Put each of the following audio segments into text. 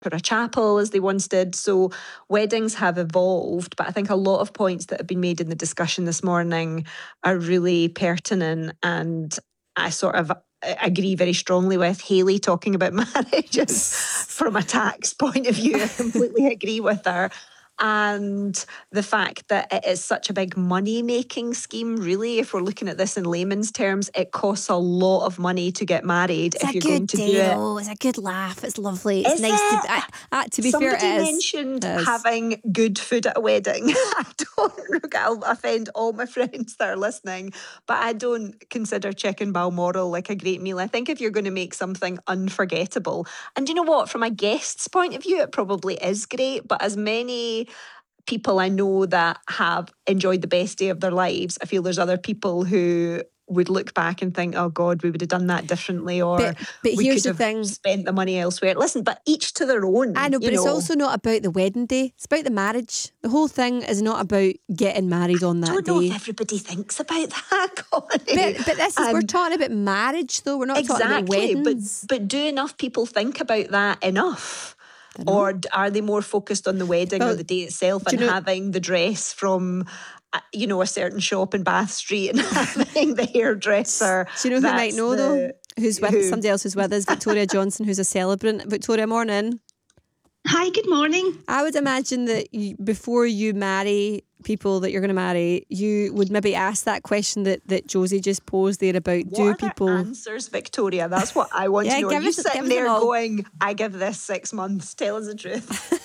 or a chapel as they once did. So weddings have evolved, but I think a lot of points that have been made in the discussion this morning are really pertinent, and I sort of agree very strongly with Hayley talking about marriages from a tax point of view. I completely agree with her. And the fact that it is such a big money-making scheme, really, if we're looking at this in layman's terms, it costs a lot of money to get married. It's if you're going to do it. It's a good laugh. It's lovely. It's Is nice it? to be Somebody fair. Somebody mentioned having good food at a wedding. I'll offend all my friends that are listening, but I don't consider chicken Balmoral like a great meal. I think if you're going to make something unforgettable, and you know what, from a guest's point of view, it probably is great, but as many people I know that have enjoyed the best day of their lives, I feel there's other people who would look back and think, oh God, we would have done that differently, or but we here's could the have thing. spent the money elsewhere. Listen, but each to their own. I know, but it's also not about the wedding day. It's about the marriage. The whole thing is not about getting married on that day. I don't know if everybody thinks about that, Connie. But this is, we're talking about marriage though. We're not talking about weddings. But do enough people think about that enough? Or are they more focused on the wedding or the day itself and having the dress from, a certain shop in Bath Street and having the hairdresser? Do you know who might know though? Somebody else who's with us, Victoria Johnson, who's a celebrant. Victoria, morning. Hi, good morning. I would imagine that before you marry people that you're going to marry, you would maybe ask that question that Josie just posed there about what are the answers, Victoria? That's what I want to know. Are you sitting there going, I give this 6 months, tell us the truth.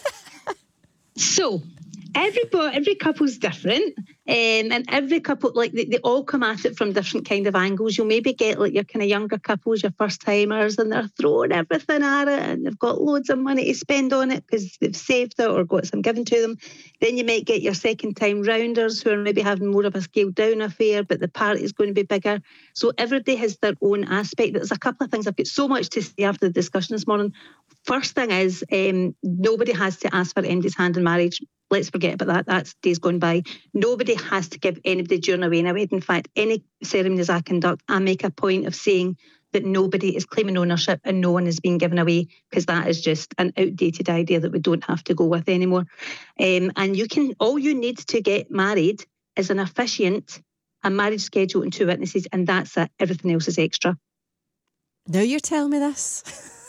So, every couple's different, and every couple, like they all come at it from different kind of angles. You'll maybe get like your kind of younger couples, your first timers, and they're throwing everything at it, and they've got loads of money to spend on it because they've saved it or got some given to them. Then you might get your second time rounders who are maybe having more of a scaled down affair, but the party is going to be bigger. So everybody has their own aspect. There's a couple of things. I've got so much to say after the discussion this morning. First thing is, nobody has to ask for anybody's hand in marriage. Let's forget about that. That's days gone by. Nobody has to give anybody during a wedding. In fact, any ceremonies I conduct, I make a point of saying that nobody is claiming ownership and no one is being given away, because that is just an outdated idea that we don't have to go with anymore. And all you need to get married is an officiant, a marriage schedule and 2 witnesses, and that's it. Everything else is extra. Now you're telling me this.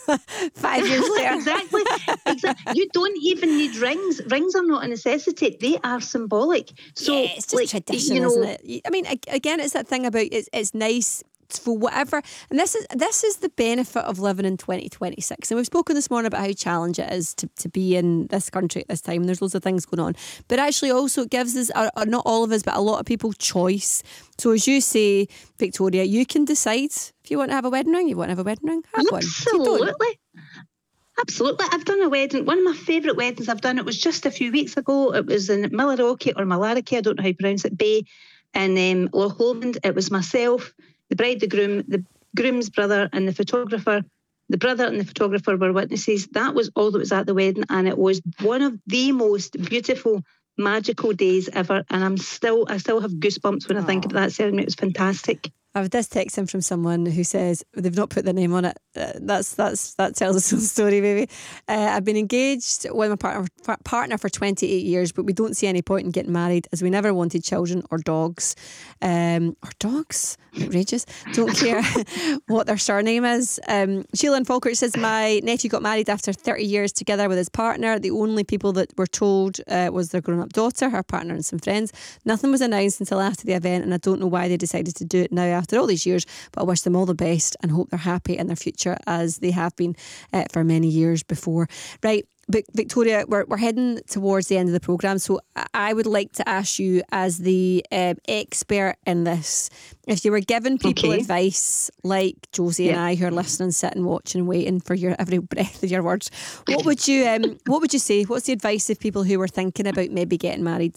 5 years later. Exactly. You don't even need rings. Rings are not a necessity. They are symbolic. So it's just tradition, isn't it? I mean, again, it's that thing about it's nice for whatever. And this is the benefit of living in 2026. And we've spoken this morning about how challenging it is to be in this country at this time. There's loads of things going on. But actually also it gives us, not all of us, but a lot of people, choice. So as you say, Victoria, you can decide if you want to have a wedding ring, you want to have a wedding ring, have one. Absolutely. Absolutely. I've done a wedding. One of my favourite weddings I've done, it was just a few weeks ago. It was in Millarochy or Malarkey, I don't know how you pronounce it, Bay, in Loch Lomond. It was myself, the bride, the groom, the groom's brother and the photographer. The brother and the photographer were witnesses. That was all that was at the wedding, and it was one of the most beautiful, magical days ever. And I still have goosebumps when I think about that ceremony. It was fantastic. I've this text in from someone who says they've not put their name on it. That tells its own story, baby. I've been engaged with my partner for 28 years, but we don't see any point in getting married as we never wanted children or dogs. Or dogs? Outrageous. Don't care what their surname is. Sheila in Falkirk says, my nephew got married after 30 years together with his partner. The only people that were told was their grown-up daughter, her partner and some friends. Nothing was announced until after the event, and I don't know why they decided to do it now after all these years, but I wish them all the best and hope they're happy in their future as they have been for many years before. Right, but Victoria, we're heading towards the end of the programme, so I would like to ask you, as the expert in this, if you were giving people advice like Josie and I, who are listening, sitting, watching, waiting for your every breath of your words, what would you say? What's the advice of people who were thinking about maybe getting married?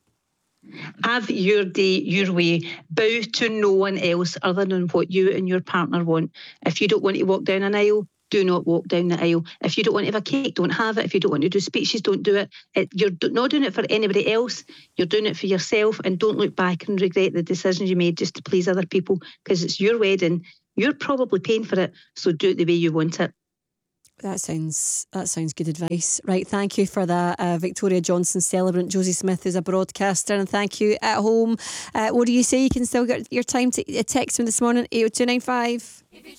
Have your day your way. Bow to no one else other than what you and your partner want. If you don't want to walk down an aisle, do not walk down the aisle. If you don't want to have a cake, don't have it. If you don't want to do speeches, don't do it. You're not doing it for anybody else. You're doing it for yourself, and don't look back and regret the decisions you made just to please other people, because it's your wedding. You're probably paying for it, so do it the way you want it. That sounds good advice. Right, thank you for that, Victoria Johnson celebrant Josie Smith, who's a broadcaster, and thank you at home. What do you say? You can still get your time to text me this morning, 80295.